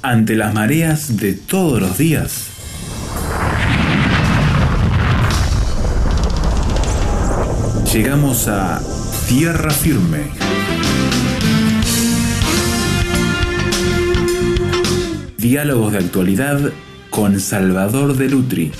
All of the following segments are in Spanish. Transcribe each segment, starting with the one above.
Ante las mareas de todos los días, llegamos a tierra firme. Diálogos de actualidad con Salvador de Lutri.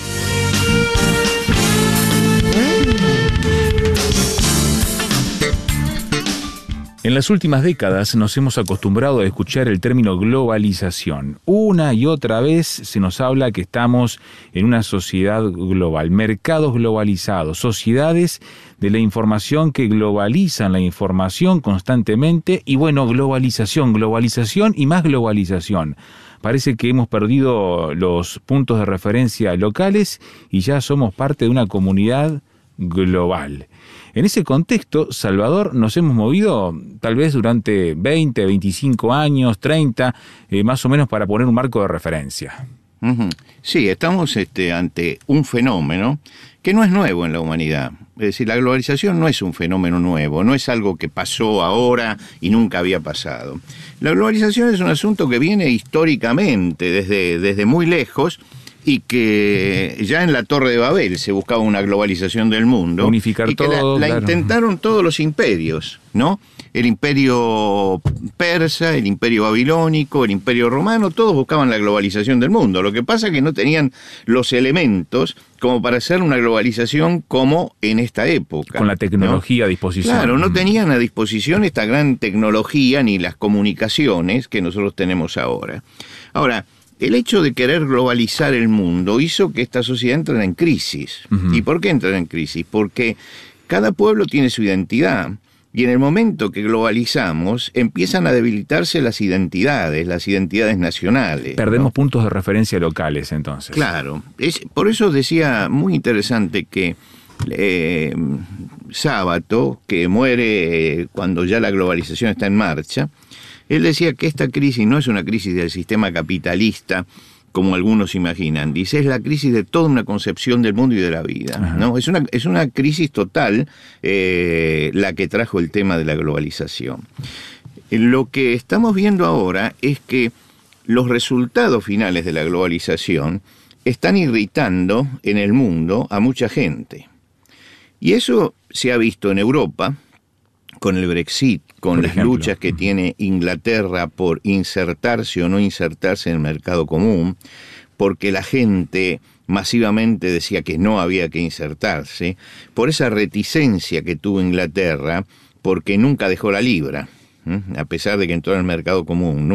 En las últimas décadas nos hemos acostumbrado a escuchar el término globalización. Una y otra vez se nos habla que estamos en una sociedad global, mercados globalizados, sociedades de la información que globalizan la información constantemente y bueno, globalización y más globalización. Parece que hemos perdido los puntos de referencia locales y ya somos parte de una comunidad global. En ese contexto, Salvador, nos hemos movido tal vez durante 20, 25 años, 30, más o menos para poner un marco de referencia. Sí, estamos ante un fenómeno que no es nuevo en la humanidad. Es decir, la globalización no es un fenómeno nuevo, no es algo que pasó ahora y nunca había pasado. La globalización es un asunto que viene históricamente, desde muy lejos, y que ya en la Torre de Babel se buscaba una globalización del mundo. Unificar y que todo. la claro. intentaron todos los imperios, ¿no? El imperio persa, el imperio babilónico, el imperio romano, todos buscaban la globalización del mundo. Lo que pasa es que no tenían los elementos como para hacer una globalización como en esta época. Con la tecnología, ¿no?, a disposición. Claro, no tenían a disposición esta gran tecnología ni las comunicaciones que nosotros tenemos ahora. Ahora, el hecho de querer globalizar el mundo hizo que esta sociedad entrara en crisis. ¿Y por qué entra en crisis? Porque cada pueblo tiene su identidad. Y en el momento que globalizamos, empiezan a debilitarse las identidades nacionales. Perdemos puntos de referencia locales, entonces. Claro. Por eso decía, muy interesante, que Sábato, que muere cuando ya la globalización está en marcha, él decía que esta crisis no es una crisis del sistema capitalista, como algunos imaginan. Dice, es la crisis de toda una concepción del mundo y de la vida, ¿no? Es una crisis total la que trajo el tema de la globalización. Lo que estamos viendo ahora es que los resultados finales de la globalización están irritando en el mundo a mucha gente. Y eso se ha visto en Europa, con el Brexit, con las luchas que tiene Inglaterra por insertarse o no insertarse en el mercado común, porque la gente masivamente decía que no había que insertarse, por esa reticencia que tuvo Inglaterra, porque nunca dejó la libra, a pesar de que entró en el mercado común.